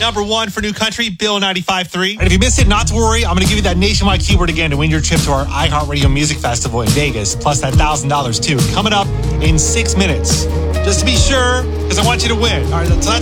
number one for new country, Bill 95.3. And if you missed it, not to worry. I'm going to give you that nationwide keyword again to win your trip to our iHeartRadio Music Festival in Vegas, plus that $1,000 too. Coming up in 6 minutes. Just to be sure, because I want you to win. All right, so